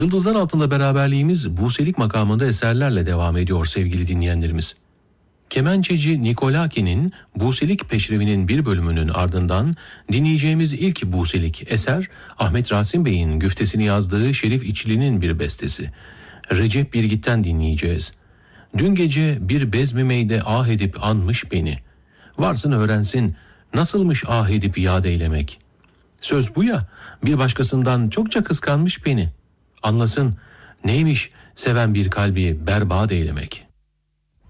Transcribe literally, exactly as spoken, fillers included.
Yıldızlar altında beraberliğimiz Buselik makamında eserlerle devam ediyor sevgili dinleyenlerimiz. Kemençeci Nikolaki'nin Buselik Peşrevi'nin bir bölümünün ardından dinleyeceğimiz ilk Buselik eser Ahmet Rasim Bey'in güftesini yazdığı Şerif İçli'nin bir bestesi. Recep Birgit'ten dinleyeceğiz. Dün gece bir bezmi meyde ah edip anmış beni. Varsın öğrensin nasılmış ah edip yad eylemek. Söz bu ya, bir başkasından çokça kıskanmış beni. Anlasın neymiş seven bir kalbi berbat eylemek.''